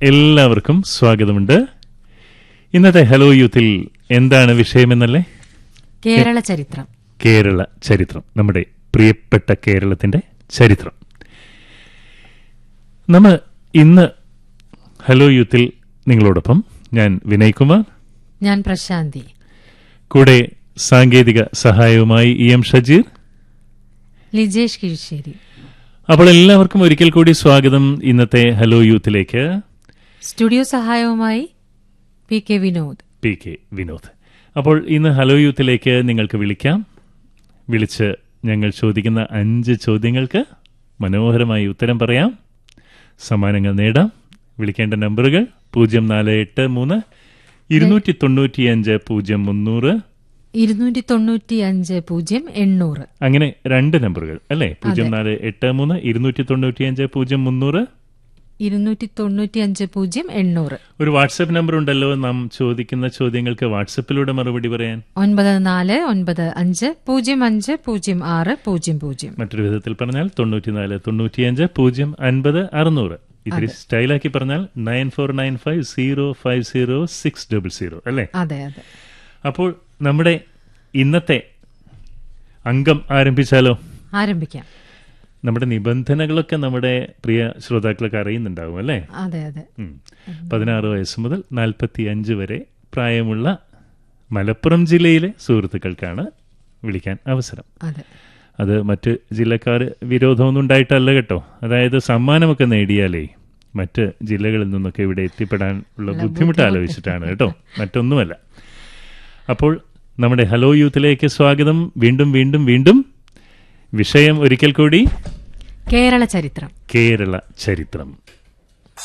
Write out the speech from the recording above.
എല്ലാവർക്കും സ്വാഗതമുണ്ട്. ഇന്നത്തെ ഹലോ യൂത്തിൽ എന്താണ് വിഷയമെന്നല്ലേ? കേരള ചരിത്രം. കേരള ചരിത്രം, നമ്മുടെ പ്രിയപ്പെട്ട കേരളത്തിന്റെ ചരിത്രം. നമ്മൾ ഇന്ന് ഹലോ യൂത്തിൽ നിങ്ങളോടൊപ്പം ഞാൻ വിനയ്കുമാർ, ഞാൻ പ്രശാന്തി, കൂടെ സാങ്കേതിക സഹായവുമായി EM ഷജീർ, ലിജേഷ് കിഴിശ്ശേരി. അപ്പോൾ എല്ലാവർക്കും ഒരിക്കൽ കൂടി സ്വാഗതം ഇന്നത്തെ ഹലോ യൂത്തിലേക്ക്. സ്റ്റുഡിയോ സഹായവുമായി PK വിനോദ്. അപ്പോൾ ഇന്ന് ഹലോ യൂത്തിലേക്ക് നിങ്ങൾക്ക് വിളിക്കാം. വിളിച്ച് ഞങ്ങൾ ചോദിക്കുന്ന 5 ചോദ്യങ്ങൾക്ക് മനോഹരമായി ഉത്തരം പറയാം, സമ്മാനങ്ങൾ നേടാം. വിളിക്കേണ്ട നമ്പറുകൾ 0483 295 0300 295 0800. അങ്ങനെ 2 നമ്പറുകൾ അല്ലേ? 0483 295 0300 295 0800. ഒരു വാട്സ്ആപ്പ് നമ്പർ ഉണ്ടല്ലോ നാം ചോദിക്കുന്ന ചോദ്യങ്ങൾക്ക് വാട്സ്ആപ്പിലൂടെ മറുപടി പറയാൻ. 9495050600. മറ്റൊരു വിധത്തിൽ പറഞ്ഞാൽ 94 95 050 600. ഇത്തിരി സ്റ്റൈലാക്കി പറഞ്ഞാൽ 9495050600 അല്ലേ? അതെ. അപ്പോൾ നമ്മുടെ ഇന്നത്തെ അംഗം ആരംഭിച്ചാലോ? ആരംഭിക്കാം. നമ്മുടെ നിബന്ധനകളൊക്കെ നമ്മുടെ പ്രിയ ശ്രോതാക്കളൊക്കെ അറിയുന്നുണ്ടാവും അല്ലേ? അതെ. 16 വയസ്സ് മുതൽ 45 വരെ പ്രായമുള്ള മലപ്പുറം ജില്ലയിലെ സുഹൃത്തുക്കൾക്കാണ് വിളിക്കാൻ അവസരം. അത് മറ്റ് ജില്ലക്കാർ വിരോധമൊന്നും ഉണ്ടായിട്ടല്ല കേട്ടോ. അതായത് സമ്മാനമൊക്കെ നേടിയാലേ മറ്റ് ജില്ലകളിൽ നിന്നൊക്കെ ഇവിടെ എത്തിപ്പെടാൻ ഉള്ള ബുദ്ധിമുട്ട് ആലോചിച്ചിട്ടാണ് കേട്ടോ, മറ്റൊന്നുമല്ല. അപ്പോൾ നമ്മുടെ ഹലോ യൂത്തിലേക്ക് സ്വാഗതം. വീണ്ടും വിഷയം ഒരിക്കൽ കൂടി കേരള ചരിത്രം.